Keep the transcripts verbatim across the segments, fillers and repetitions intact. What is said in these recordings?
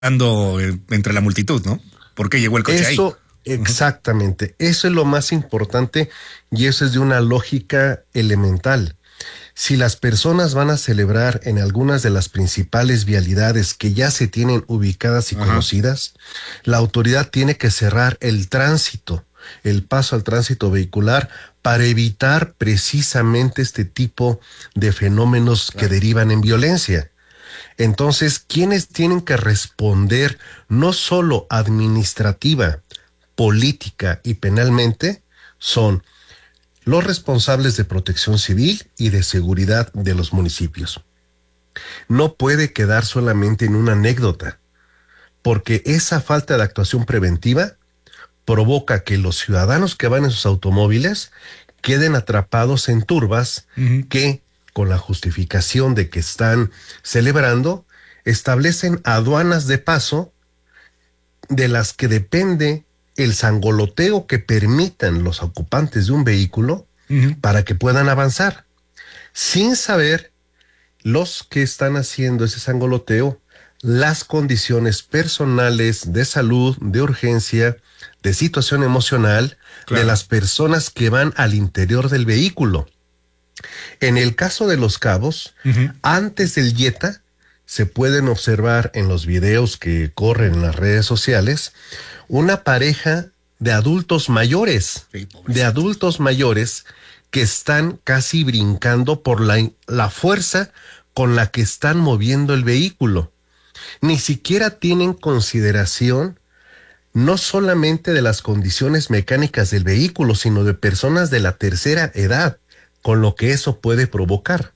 ando entre la multitud, ¿no? ¿Por qué llegó el coche ahí? Eso, exactamente. Eso es lo más importante y eso es de una lógica elemental. Si las personas van a celebrar en algunas de las principales vialidades que ya se tienen ubicadas y Ajá. conocidas, la autoridad tiene que cerrar el tránsito, el paso al tránsito vehicular, para evitar precisamente este tipo de fenómenos claro. que derivan en violencia. Entonces, ¿quiénes tienen que responder no solo administrativa, política y penalmente? Son los responsables de protección civil y de seguridad de los municipios. No puede quedar solamente en una anécdota, porque esa falta de actuación preventiva provoca que los ciudadanos que van en sus automóviles queden atrapados en turbas uh-huh. que, con la justificación de que están celebrando, establecen aduanas de paso de las que depende el sangoloteo que permitan los ocupantes de un vehículo uh-huh. para que puedan avanzar, sin saber los que están haciendo ese sangoloteo, las condiciones personales de salud, de urgencia, de situación emocional claro. de las personas que van al interior del vehículo. En el caso de Los Cabos, uh-huh. antes del Jetta, se pueden observar en los videos que corren en las redes sociales una pareja de adultos mayores, sí, de adultos mayores que están casi brincando por la, la fuerza con la que están moviendo el vehículo. Ni siquiera tienen consideración no solamente de las condiciones mecánicas del vehículo, sino de personas de la tercera edad, con lo que eso puede provocar.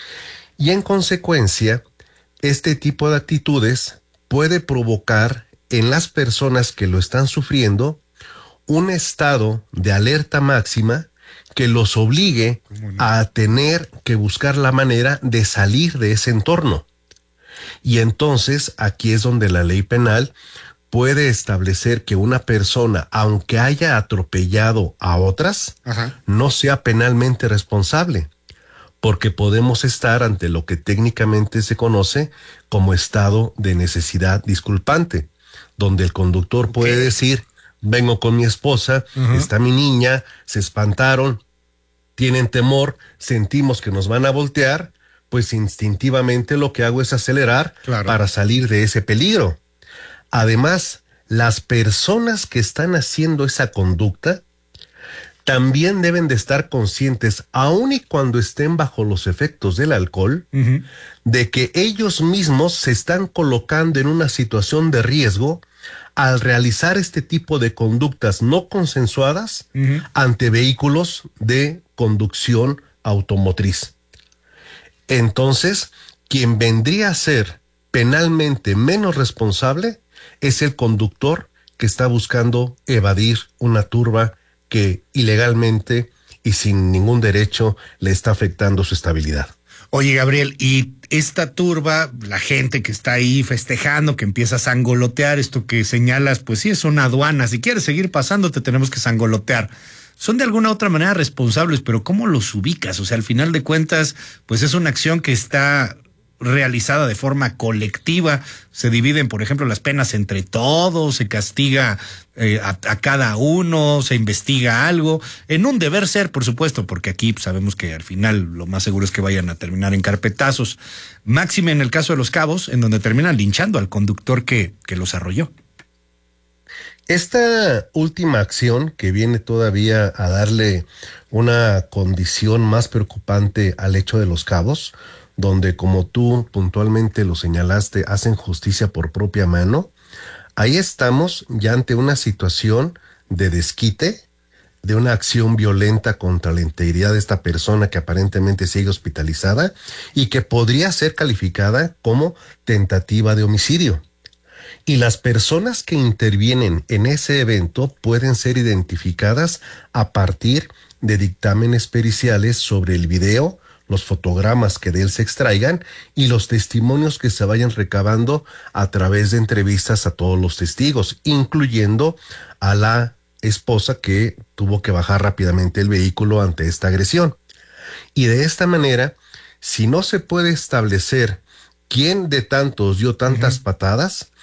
Y en consecuencia, este tipo de actitudes puede provocar en las personas que lo están sufriendo un estado de alerta máxima que los obligue a tener que buscar la manera de salir de ese entorno. Y entonces aquí es donde la ley penal puede establecer que una persona, aunque haya atropellado a otras, Ajá. no sea penalmente responsable, porque podemos estar ante lo que técnicamente se conoce como estado de necesidad disculpante, donde el conductor puede okay. decir, vengo con mi esposa, uh-huh. está mi niña, se espantaron, tienen temor, sentimos que nos van a voltear, pues instintivamente lo que hago es acelerar claro. para salir de ese peligro. Además, las personas que están haciendo esa conducta también deben de estar conscientes, aun y cuando estén bajo los efectos del alcohol, uh-huh. de que ellos mismos se están colocando en una situación de riesgo al realizar este tipo de conductas no consensuadas uh-huh. ante vehículos de conducción automotriz. Entonces, quien vendría a ser penalmente menos responsable es el conductor que está buscando evadir una turba que ilegalmente y sin ningún derecho le está afectando su estabilidad. Oye, Gabriel, y esta turba, la gente que está ahí festejando, que empieza a sangolotear, esto que señalas, pues sí, es una aduana. Si quieres seguir pasando, te tenemos que sangolotear. Son de alguna otra manera responsables, pero ¿cómo los ubicas? O sea, al final de cuentas, pues es una acción que está realizada de forma colectiva, se dividen, por ejemplo, las penas entre todos, se castiga eh, a, a cada uno, se investiga algo, en un deber ser, por supuesto, porque aquí sabemos que al final lo más seguro es que vayan a terminar en carpetazos. Máxime en el caso de Los Cabos, en donde terminan linchando al conductor que, que los arrolló. Esta última acción, que viene todavía a darle una condición más preocupante al hecho de Los Cabos, donde, como tú puntualmente lo señalaste, hacen justicia por propia mano, ahí estamos ya ante una situación de desquite, de una acción violenta contra la integridad de esta persona que aparentemente sigue hospitalizada y que podría ser calificada como tentativa de homicidio. Y las personas que intervienen en ese evento pueden ser identificadas a partir de dictámenes periciales sobre el video, los fotogramas que de él se extraigan y los testimonios que se vayan recabando a través de entrevistas a todos los testigos, incluyendo a la esposa que tuvo que bajar rápidamente el vehículo ante esta agresión. Y de esta manera, si no se puede establecer quién de tantos dio tantas uh-huh. patadas,